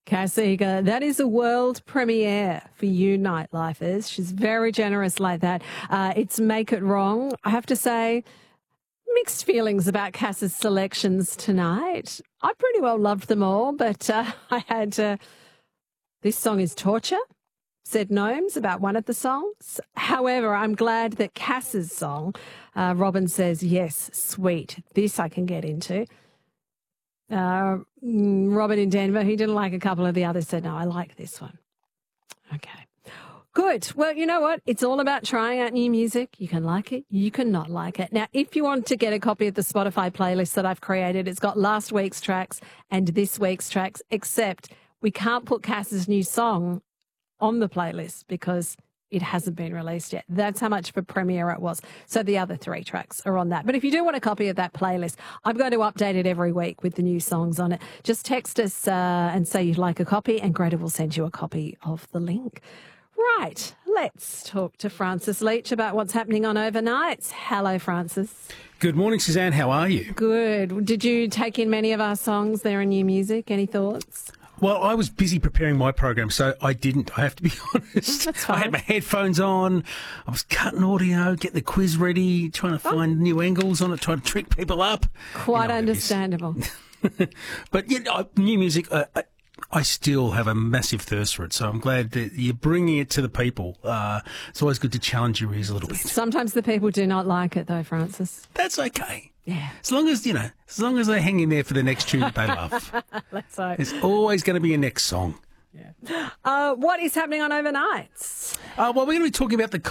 Cass Eager, that is a world premiere for you nightlifers. She's very generous like that. It's Make It Wrong. I have to say, mixed feelings about Cass's selections tonight. I pretty well loved them all, but I had This Song Is Torture, said Gnomes about one of the songs. However, I'm glad that Cass's song, Robin says, yes, sweet, this I can get into. Robert in Denver, who didn't like a couple of the others, said, no, I like this one. Okay. Good. Well, you know what? It's all about trying out new music. You can like it. You can not like it. Now, if you want to get a copy of the Spotify playlist that I've created, it's got last week's tracks and this week's tracks, except we can't put Cass's new song on the playlist because it hasn't been released yet. That's how much of a premiere it was. So the other 3 tracks are on that. But if you do want a copy of that playlist, I'm going to update it every week with the new songs on it. Just text us and say you'd like a copy, and Greta will send you a copy of the link. Right, let's talk to Francis Leach about what's happening on overnights. Hello, Francis. Good morning, Suzanne. How are you? Good. Did you take in many of our songs there in new music? Any thoughts? Well, I was busy preparing my program, so I didn't. I have to be honest. That's fine. I had my headphones on. I was cutting audio, getting the quiz ready, trying to find new angles on it, trying to trick people up. Quite understandable. But yeah, new music, I still have a massive thirst for it, so I'm glad that you're bringing it to the people. It's always good to challenge your ears a little bit. Sometimes the people do not like it, though, Francis. That's okay. Yeah. As long as they hang in there for the next tune that they love. Let's hope. There's always going to be a next song. Yeah. What is happening on overnights? Well, we're going to be talking about the